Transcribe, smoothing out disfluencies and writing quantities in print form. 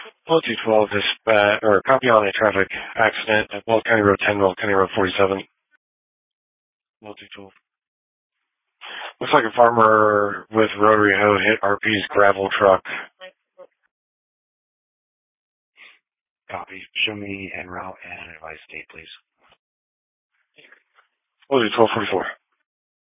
Well, 212, dispatch, or copy on a traffic accident at Weld County Road 10, Weld County Road 47. Well, 212. Looks like a farmer with rotary hoe hit RP's gravel truck. Copy. Show me en route and advise state, please. Well, 1244.